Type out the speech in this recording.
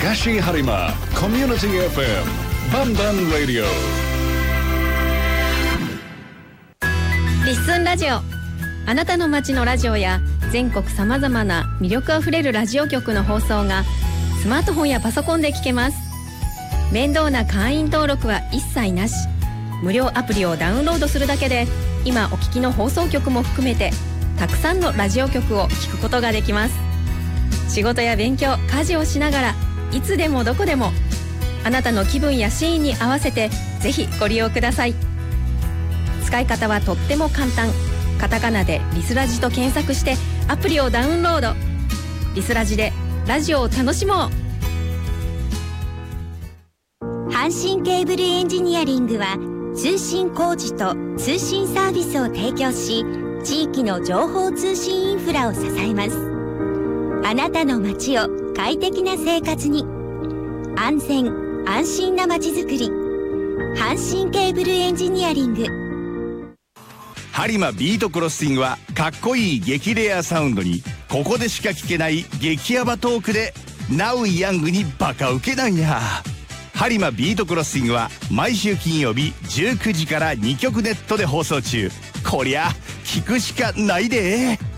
東播磨コミュニティ FM バンバンラディオ。 リッスンラジオ、あなたの街のラジオや全国さまざまな魅力あふれるラジオ局の放送がスマートフォンやパソコンで聞けます。面倒な会員登録は一切なし。無料アプリをダウンロードするだけで今お聞きの放送局も含めてたくさんのラジオ局を聞くことができます。仕事や勉強、家事をしながらいつでもどこでもあなたの気分やシーンに合わせてぜひご利用ください。使い方はとっても簡単。カタカナでリスラジと検索してアプリをダウンロード。リスラジでラジオを楽しもう。 阪神ケーブルエンジニアリングは通信工事と通信サービスを提供し、地域の情報通信インフラを支えます。あなたの街を快適な生活に。安全安心な街づくり、阪神ケーブルエンジニアリング。 播磨ビートクロッシングはかっこいい激レアサウンドにここでしか聞けない激ヤバトークでナウイヤングにバカウケなんや。播磨ビートクロッシングは毎週金曜日19時から2曲ネットで放送中。こりゃ聞くしかないで。